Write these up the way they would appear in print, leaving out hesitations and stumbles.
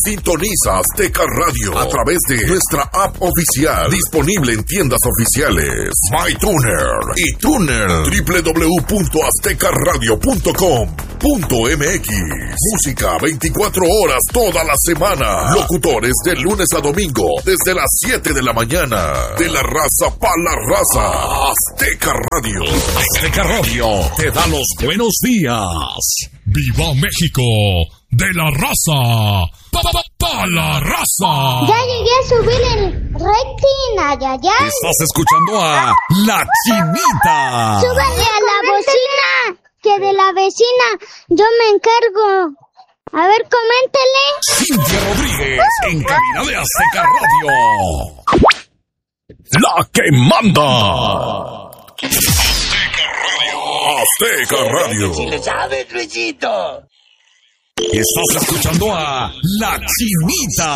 Sintoniza Azteca Radio a través de nuestra app oficial, disponible en tiendas oficiales, MyTuner y Tuner, www.aztecaradio.com.mx. Música 24 horas toda la semana. Locutores de lunes a domingo desde las 7 de la mañana. De la raza pa' la raza. Azteca Radio. Azteca Radio te da los buenos días. ¡Viva México! ¡De la raza! ¡Pa la raza! Ya llegué a subir el rating, ayayay. Estás escuchando a La Chinita. Súbale a la bocina, que de la vecina yo me encargo. A ver, coméntele. Cintia Rodríguez, en cabina de Azteca Radio. La que manda. Azteca Radio. Si le sabes, Luisito. Estás escuchando a La Chinita.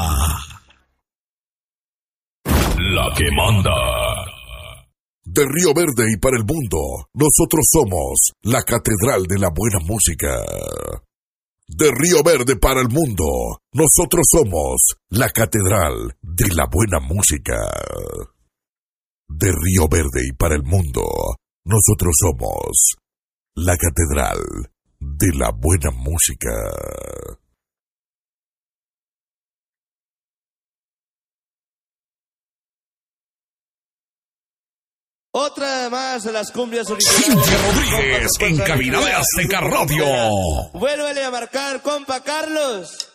La que manda. De Río Verde y para el mundo, nosotros somos la Catedral de la Buena Música. De Río Verde para el mundo, nosotros somos la Catedral de la Buena Música. De Río Verde y para el mundo, nosotros somos la Catedral de la Buena Música. Otra más de las cumbias originales. Cintia Rodríguez, en cabina de Azteca Radio. Vuélvele a marcar, compa Carlos.